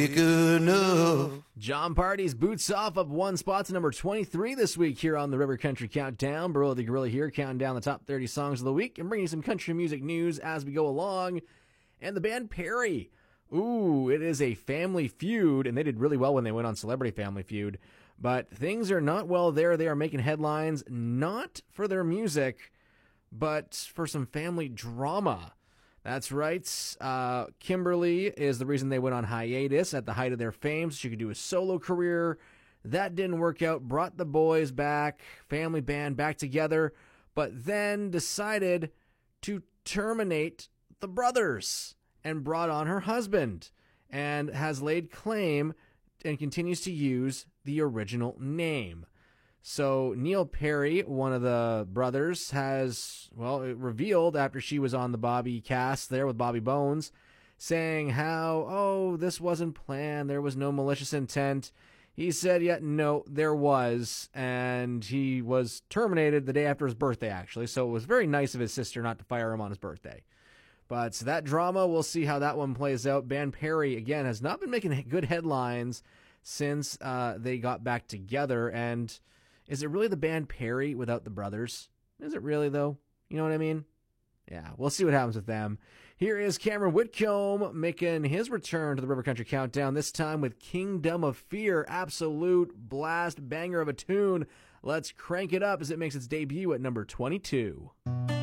Good enough. John Party's Boots Off up one spot to number 23 this week here on the River Country Countdown. Burrow the Gorilla here, counting down the top 30 songs of the week and bringing you some country music news as we go along. And the band Perry. Ooh, it is a family feud, and they did really well when they went on Celebrity Family Feud. But things are not well there. They are making headlines, not for their music, but for some family drama. That's right. Kimberly is the reason they went on hiatus at the height of their fame, so she could do a solo career. That didn't work out. Brought the boys back, family band back together, but then decided to terminate the brothers and brought on her husband and has laid claim and continues to use the original name. So Neil Perry, one of the brothers, has, revealed after she was on the Bobby cast there with Bobby Bones, saying how, this wasn't planned, there was no malicious intent. He said, no, there was, and he was terminated the day after his birthday, actually, so it was very nice of his sister not to fire him on his birthday. But that drama, we'll see how that one plays out. Band Perry, again, has not been making good headlines since they got back together, and is it really the band Perry without the brothers? Is it really, though? You know what I mean? Yeah, we'll see what happens with them. Here is Cameron Whitcomb making his return to the River Country Countdown, this time with Kingdom of Fear. Absolute blast banger of a tune. Let's crank it up as it makes its debut at number 22.